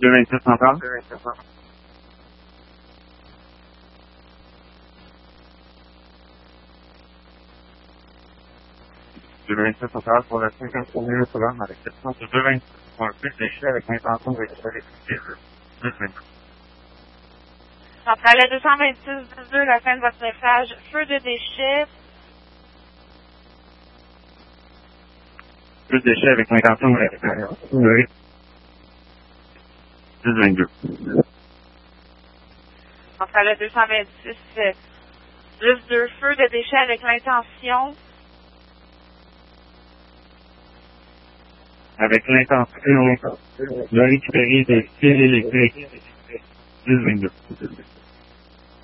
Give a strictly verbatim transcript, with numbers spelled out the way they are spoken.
deux vingt-sept central. deux vingt-sept central pour la cinquante-première programme avec sept cent deux vingt pour un plus déchet avec l'intention de récupérer les deux vingt-deux. Centrale deux cent vingt-six deux, la fin de votre message, feu de déchets. Plus de déchets avec l'intention de récupérer dix vingt-deux. Centrale deux cent vingt-six, plus deux feux de déchets avec l'intention. Avec l'intention de récupérer des fils électriques dix vingt-deux.